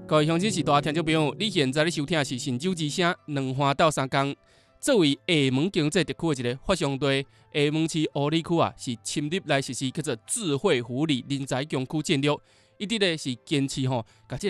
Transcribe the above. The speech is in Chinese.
各位乡亲是大听众朋友，你现在咧收听的是神州之声两花斗三江。作为厦门经济特区的一个发祥地，厦门市乌里区是深入来实施叫做智慧福利人才强区战略，一直咧是坚持把这